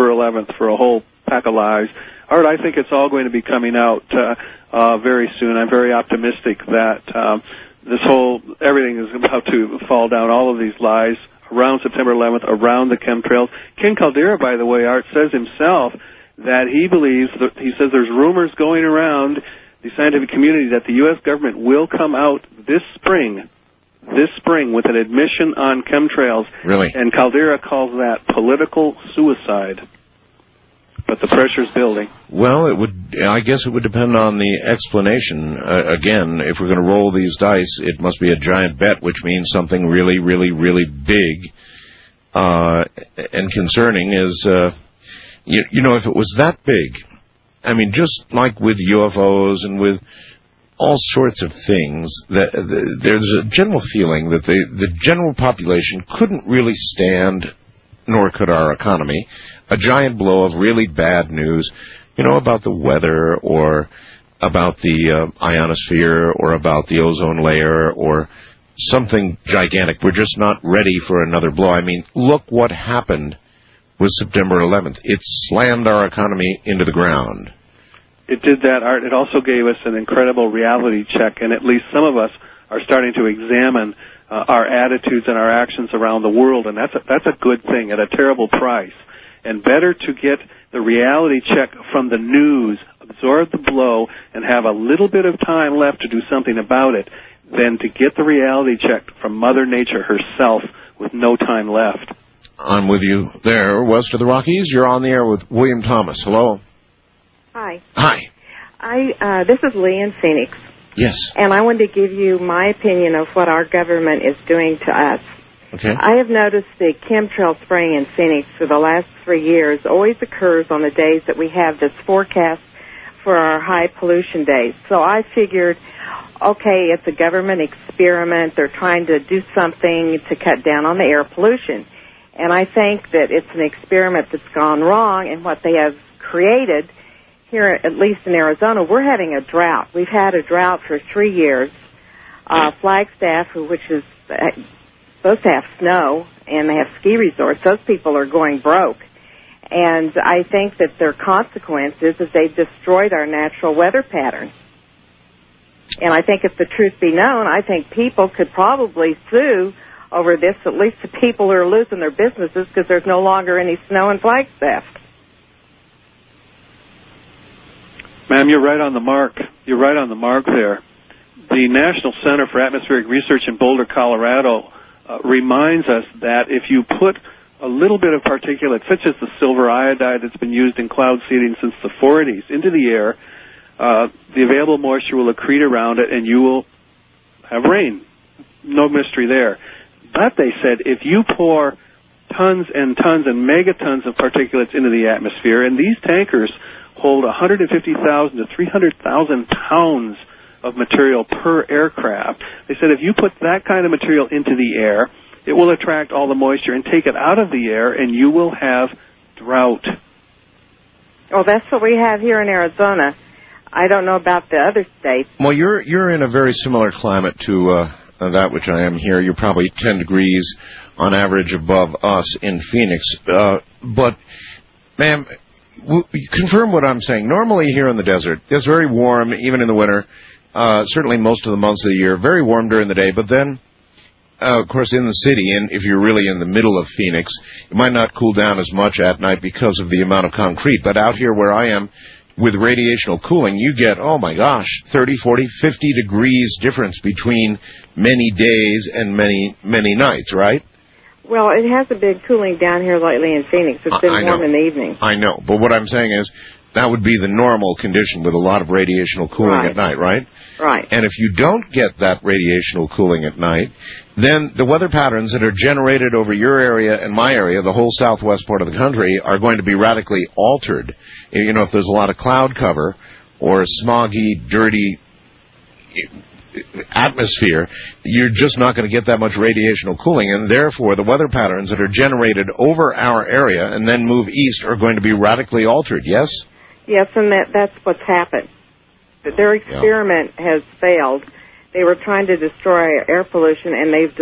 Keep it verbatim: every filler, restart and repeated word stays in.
September eleventh for a whole pack of lies. Art, I think it's all going to be coming out uh, uh, very soon. I'm very optimistic that um, this whole, everything is about to fall down, all of these lies around September eleventh, around the chemtrails. Ken Caldera, by the way, Art, says himself that he believes, that, he says there's rumors going around the scientific community that the U S government will come out this spring, this spring, with an admission on chemtrails. Really? And Caldera calls that political suicide. But the pressure's building. Well, it would. I guess it would depend on the explanation. Uh, again, if we're going to roll these dice, it must be a giant bet, which means something really, really, really big uh, and concerning is, uh, you, you know, if it was that big, I mean, just like with U F Os and with all sorts of things, that the, there's a general feeling that the, the general population couldn't really stand, nor could our economy, a giant blow of really bad news, you know, about the weather or about the uh, ionosphere or about the ozone layer or something gigantic. We're just not ready for another blow. I mean, look what happened with September eleventh. It slammed our economy into the ground. It did that, Art. It also gave us an incredible reality check, and at least some of us are starting to examine uh, our attitudes and our actions around the world, and that's a, that's a good thing at a terrible price. And better to get the reality check from the news, absorb the blow, and have a little bit of time left to do something about it than to get the reality check from Mother Nature herself with no time left. I'm with you there, west of the Rockies. You're on the air with William Thomas. Hello. Hi. Hi. I uh, this is Lee in Phoenix. Yes. And I wanted to give you my opinion of what our government is doing to us. Okay. I have noticed the chemtrail spraying in Phoenix for the last three years always occurs on the days that we have this forecast for our high pollution days. So I figured, okay, it's a government experiment. They're trying to do something to cut down on the air pollution. And I think that it's an experiment that's gone wrong, and what they have created here, at least in Arizona, we're having a drought. We've had a drought for three years. Uh, Flagstaff, which is supposed to have snow, and they have ski resorts, those people are going broke. And I think that their consequence is that they've destroyed our natural weather pattern. And I think if the truth be known, I think people could probably sue over this, at least the people who are losing their businesses because there's no longer any snow in Flagstaff. Ma'am, you're right on the mark. You're right on the mark there. The National Center for Atmospheric Research in Boulder, Colorado, uh, reminds us that if you put a little bit of particulate, such as the silver iodide that's been used in cloud seeding since the forties, into the air, uh, the available moisture will accrete around it, and you will have rain. No mystery there. But they said if you pour tons and tons and megatons of particulates into the atmosphere, and these tankers hold one hundred fifty thousand to three hundred thousand pounds of material per aircraft. They said if you put that kind of material into the air, it will attract all the moisture and take it out of the air, and you will have drought. Oh, that's what we have here in Arizona. I don't know about the other states. Well, you're you're in a very similar climate to uh, that which I am here. You're probably ten degrees on average above us in Phoenix. Uh, but, ma'am, w- confirm what I'm saying. Normally here in the desert, it's very warm, even in the winter, uh, certainly most of the months of the year, very warm during the day, but then, uh, of course, in the city, and if you're really in the middle of Phoenix, it might not cool down as much at night because of the amount of concrete. But out here where I am, with radiational cooling, you get, oh my gosh, thirty, forty, fifty degrees difference between many days and many, many nights, right? Well, it hasn't been cooling down here lately in Phoenix. It's been I warm know. in the evening. I know, but what I'm saying is that would be the normal condition with a lot of radiational cooling Right. at night, right? Right. And if you don't get that radiational cooling at night, then the weather patterns that are generated over your area and my area, the whole southwest part of the country, are going to be radically altered. You know, if there's a lot of cloud cover or smoggy, dirty atmosphere, you're just not going to get that much radiational cooling, and therefore the weather patterns that are generated over our area and then move east are going to be radically altered, yes? Yes, and that, that's what's happened. Their experiment yeah. has failed. They were trying to destroy air pollution, and they've